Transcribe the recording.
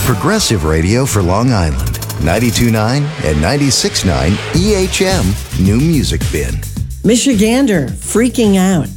Progressive Radio for Long Island. 92.9 and 96.9 EHM New Music Bin. Michigander, freaking out.